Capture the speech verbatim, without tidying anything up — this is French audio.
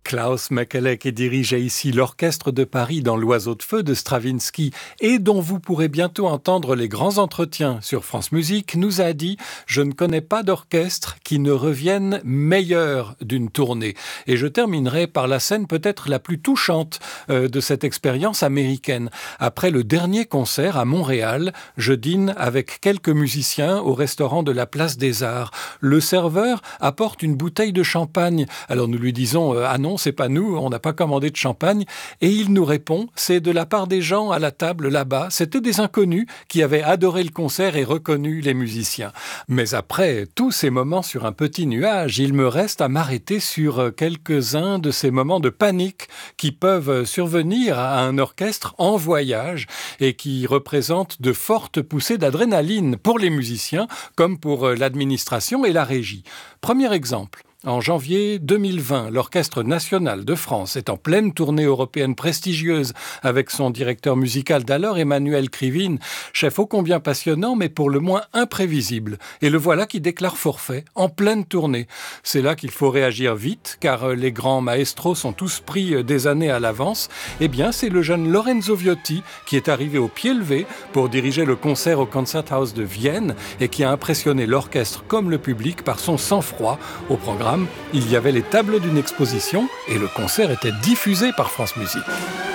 Klaus Mekele qui dirigeait ici l'Orchestre de Paris dans l'Oiseau de Feu de Stravinsky et dont vous pourrez bientôt entendre les grands entretiens sur France Musique, nous a dit « Je ne connais pas d'orchestre qui ne revienne meilleur d'une tournée ». Et je terminerai par la scène peut-être la plus touchante euh, de cette expérience américaine. Après le dernier concert à Montréal, je dîne avec quelques musiciens au restaurant de la Place des Arts. Le serveur apporte une bouteille de champagne. Alors nous lui disons euh, « Ah non, c'est pas nous, on n'a pas commandé de champagne ». Et il nous répond « C'est de la part des gens à la table là-bas. C'était des inconnus qui avaient adoré le concert et reconnu les musiciens. » Mais après tous ces moments sur un petit nuage, il me reste à m'arrêter sur quelques-uns de ces moments de panique qui peuvent survenir à un orchestre en voyage et qui représentent de fortes poussées d'adrénaline pour les musiciens comme pour l'administration et la régie. Premier exemple. En janvier deux mille vingt, l'Orchestre national de France est en pleine tournée européenne prestigieuse avec son directeur musical d'alors, Emmanuel Krivine, chef ô combien passionnant mais pour le moins imprévisible. Et le voilà qui déclare forfait, en pleine tournée. C'est là qu'il faut réagir vite, car les grands maestros sont tous pris des années à l'avance. Eh bien, c'est le jeune Lorenzo Viotti qui est arrivé au pied levé pour diriger le concert au Concerthaus de Vienne et qui a impressionné l'orchestre comme le public par son sang-froid. Au programme, il y avait les tableaux d'une exposition et le concert était diffusé par France Musique.